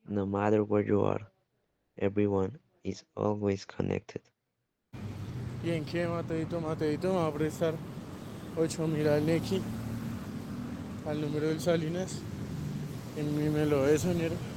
No matter where you are, everyone is always connected. ¿Y en qué, Mateito? Mateito me va a prestar 8.000 al Neki, al número del Salinas, y me lo de Sonero.